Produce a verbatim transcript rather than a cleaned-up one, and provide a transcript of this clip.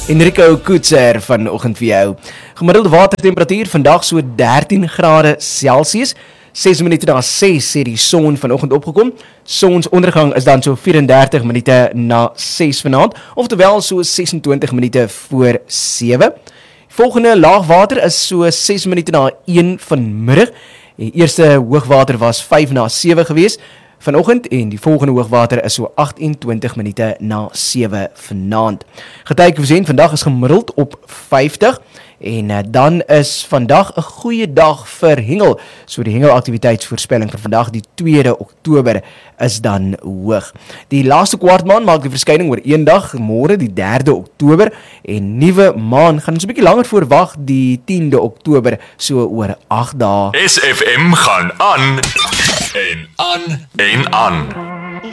Enrico Koetser vanoggend vir jou. Gemiddelde watertemperatuur vandag so dertien grade Celsius. ses minute na ses sê die son vanoggend opgekom. Sonsondergang is dan so vyf en dertig minute na ses vanaand, oftewel so ses en twintig minute voor sewe. Volgende laagwater is so ses minute na een vanmiddag. Die eerste hoogwater was vyf na sewe gewees vanoggend en die volgende hoogwater is so agt en twintig minute na sewe vanaand. Getuiekoëffisiënt vandag is gemiddeld op vyftig en uh, dan is vandag 'n goeie dag vir hengel. So die hengelaktiwiteitsvoorspelling vir vandag die tweede Oktober is dan hoog. Die laaste kwartmaan maak die verskyning oor een dag, môre die derde Oktober en nuwe maan gaan ons 'n bietjie langer voorwag die tiende Oktober so oor agt dae. S F M gaan aan en aan en aan.